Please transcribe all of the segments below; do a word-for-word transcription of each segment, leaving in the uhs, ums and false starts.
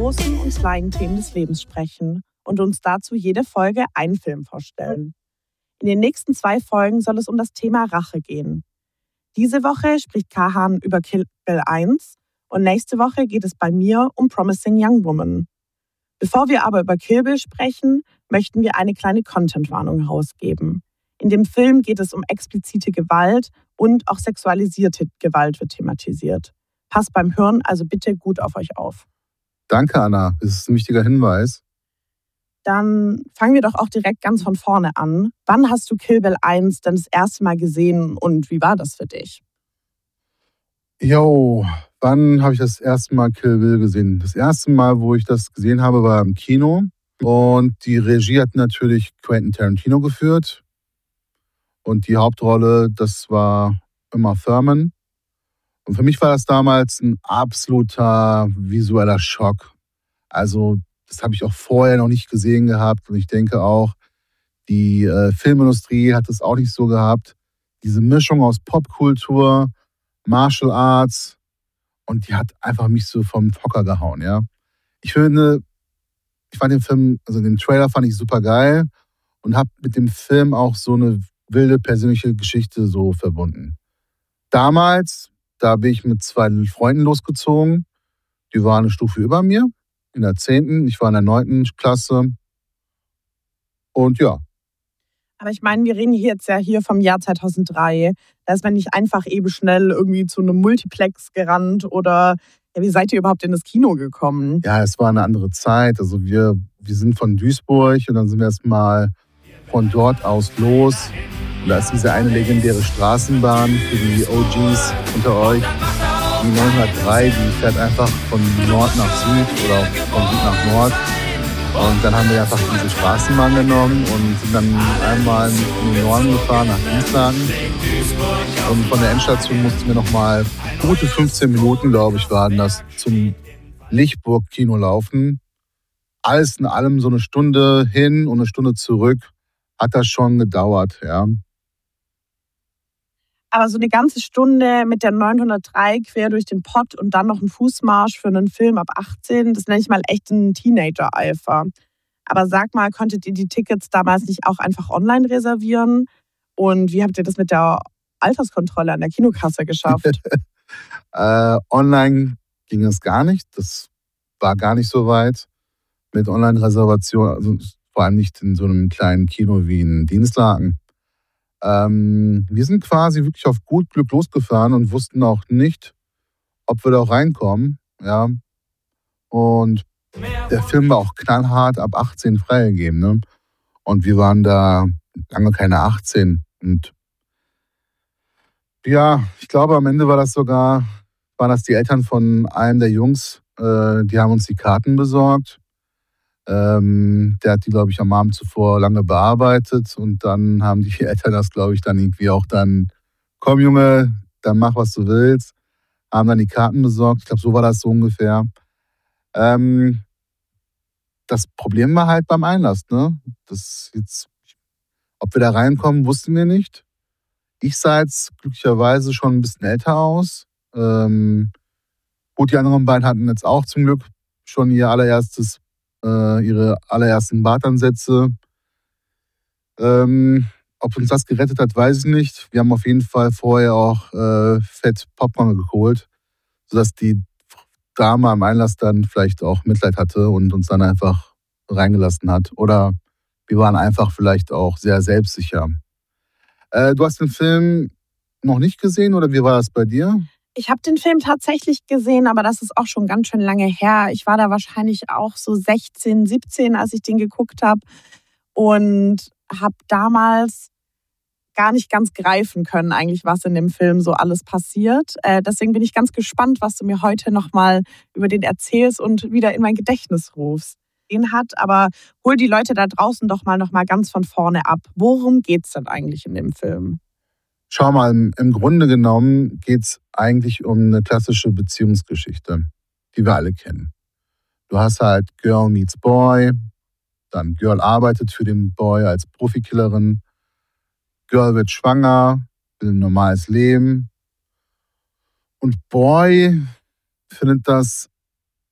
großen und kleinen Themen des Lebens sprechen und uns dazu jede Folge einen Film vorstellen. In den nächsten zwei Folgen soll es um das Thema Rache gehen. Diese Woche spricht Kahan über Kill Bill eins und nächste Woche geht es bei mir um Promising Young Woman. Bevor wir aber über Kill Bill sprechen, möchten wir eine kleine Content-Warnung herausgeben. In dem Film geht es um explizite Gewalt und auch sexualisierte Gewalt wird thematisiert. Passt beim Hören also bitte gut auf euch auf. Danke, Anna. Das ist ein wichtiger Hinweis. Dann fangen wir doch auch direkt ganz von vorne an. Wann hast du Kill Bill eins denn das erste Mal gesehen und wie war das für dich? Jo, wann habe ich das erste Mal Kill Bill gesehen? Das erste Mal, wo ich das gesehen habe, war im Kino. Und die Regie hat natürlich Quentin Tarantino geführt. Und die Hauptrolle, das war Uma Thurman. Und für mich war das damals ein absoluter visueller Schock. Also das habe ich auch vorher noch nicht gesehen gehabt. Und ich denke auch, die äh, Filmindustrie hat es auch nicht so gehabt. Diese Mischung aus Popkultur, Martial Arts. Und die hat einfach mich so vom Hocker gehauen, ja. Ich finde, ich fand den Film, also den Trailer fand ich super geil und habe mit dem Film auch so eine wilde persönliche Geschichte so verbunden. Damals, da bin ich mit zwei Freunden losgezogen. Die waren eine Stufe über mir, in der zehnten. Ich war in der neunten Klasse. Und ja. Aber ich meine, wir reden hier jetzt ja hier vom Jahr zweitausenddrei. Da ist man nicht einfach eben schnell irgendwie zu einem Multiplex gerannt oder ja, wie seid ihr überhaupt in das Kino gekommen? Ja, es war eine andere Zeit. Also wir, wir sind von Duisburg und dann sind wir erstmal von dort aus los. Und da ist diese eine legendäre Straßenbahn für die O Gs unter euch. Die neunhundertdrei, die fährt einfach von Nord nach Süd oder von Süd nach Nord. Und dann haben wir einfach diese Straßenbahn genommen und sind dann einmal in den Norden gefahren, nach Dienstlaken. Und von der Endstation mussten wir nochmal gute fünfzehn Minuten, glaube ich, waren das, zum Lichtburg-Kino laufen. Alles in allem so eine Stunde hin und eine Stunde zurück hat das schon gedauert, ja. Aber so eine ganze Stunde mit der neunhundertdrei quer durch den Pott und dann noch ein Fußmarsch für einen Film ab achtzehn, das nenne ich mal echt einen Teenager-Eifer. Aber sag mal, konntet ihr die Tickets damals nicht auch einfach online reservieren? Und wie habt ihr das mit der Alterskontrolle an der Kinokasse geschafft? äh, online ging es gar nicht. Das war gar nicht so weit mit Online-Reservation. Also vor allem nicht in so einem kleinen Kino wie in Dienstlaken. Ähm, wir sind quasi wirklich auf gut Glück losgefahren und wussten auch nicht, ob wir da auch reinkommen. Ja. Und der Film war auch knallhart ab achtzehn freigegeben. Ne? Und wir waren da lange keine achtzehn. Und ja, ich glaube, am Ende war das sogar, waren das die Eltern von einem der Jungs, äh, die haben uns die Karten besorgt. Ähm, der hat die, glaube ich, am Abend zuvor lange bearbeitet und dann haben die Eltern das, glaube ich, dann irgendwie auch dann, komm Junge, dann mach, was du willst. Haben dann die Karten besorgt. Ich glaube, so war das so ungefähr. Ähm, das Problem war halt beim Einlass, ne? Das jetzt, ob wir da reinkommen, wussten wir nicht. Ich sah jetzt glücklicherweise schon ein bisschen älter aus. Ähm, gut, die anderen beiden hatten jetzt auch zum Glück schon ihr allererstes Äh, ihre allerersten Bartansätze. Ähm, ob uns das gerettet hat, weiß ich nicht. Wir haben auf jeden Fall vorher auch äh, fett Popcorn geholt, sodass die Dame am Einlass dann vielleicht auch Mitleid hatte und uns dann einfach reingelassen hat. Oder wir waren einfach vielleicht auch sehr selbstsicher. Äh, du hast den Film noch nicht gesehen oder wie war das bei dir? Ich habe den Film tatsächlich gesehen, aber das ist auch schon ganz schön lange her. Ich war da wahrscheinlich auch so sechzehn, siebzehn, als ich den geguckt habe und habe damals gar nicht ganz greifen können, eigentlich, was in dem Film so alles passiert. Äh, deswegen bin ich ganz gespannt, was du mir heute nochmal über den erzählst und wieder in mein Gedächtnis rufst. Den hat, aber hol die Leute da draußen doch mal noch mal ganz von vorne ab. Worum geht's denn eigentlich in dem Film? Schau mal, im, im Grunde genommen geht es eigentlich um eine klassische Beziehungsgeschichte, die wir alle kennen. Du hast halt Girl meets Boy, dann Girl arbeitet für den Boy als Profikillerin, Girl wird schwanger, will ein normales Leben und Boy findet das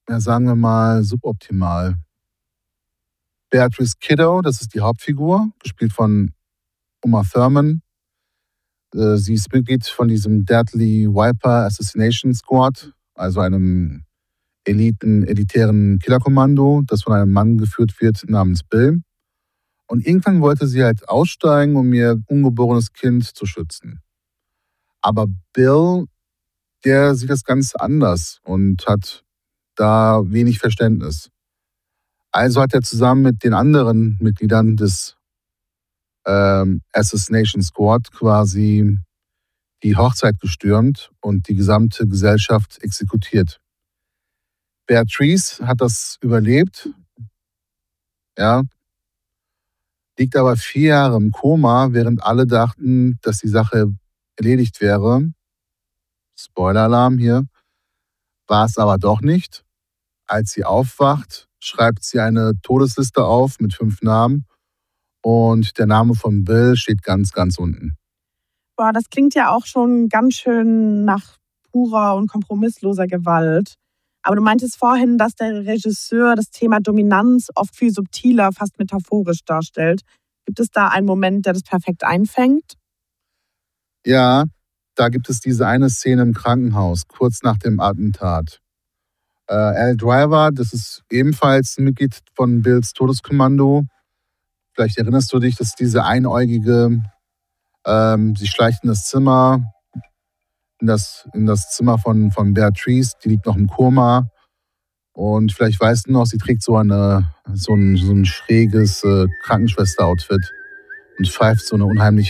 ja, sagen wir mal, suboptimal. Beatrice Kiddo, das ist die Hauptfigur, gespielt von Uma Thurman. Äh, sie ist Mitglied von diesem Deadly Viper Assassination Squad, also einem Eliten, elitären Killerkommando, das von einem Mann geführt wird namens Bill. Und irgendwann wollte sie halt aussteigen, um ihr ungeborenes Kind zu schützen. Aber Bill, der sieht das Ganze anders und hat da wenig Verständnis. Also hat er zusammen mit den anderen Mitgliedern des ähm, Assassination Squad quasi die Hochzeit gestürmt und die gesamte Gesellschaft exekutiert. Beatrice hat das überlebt, ja, liegt aber vier Jahre im Koma, während alle dachten, dass die Sache erledigt wäre. Spoiler-Alarm hier. War es aber doch nicht. Als sie aufwacht, schreibt sie eine Todesliste auf mit fünf Namen und der Name von Bill steht ganz, ganz unten. Boah, das klingt ja auch schon ganz schön nach purer und kompromissloser Gewalt. Aber du meintest vorhin, dass der Regisseur das Thema Dominanz oft viel subtiler, fast metaphorisch darstellt. Gibt es da einen Moment, der das perfekt einfängt? Ja, da gibt es diese eine Szene im Krankenhaus, kurz nach dem Attentat. Äh, Al Driver, das ist ebenfalls ein Mitglied von Bills Todeskommando. Vielleicht erinnerst du dich, dass diese Einäugige, ähm, sie schleicht in das Zimmer, in das, in das Zimmer von, von Beatrice, die liegt noch im Koma. Und vielleicht weißt du noch, sie trägt so, eine, so, ein, so ein schräges äh, Krankenschwester-Outfit und pfeift so eine unheimlich